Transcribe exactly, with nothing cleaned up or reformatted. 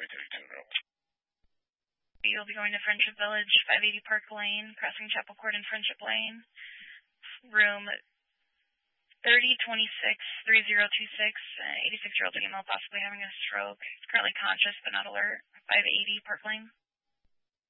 You'll be going to Friendship Village, five eighty Park Lane, crossing Chapel Court and Friendship Lane. Room thirty twenty-six, three zero two six, uh, eighty-six-year-old female possibly having a stroke. Is currently conscious but not alert. five eighty Park Lane.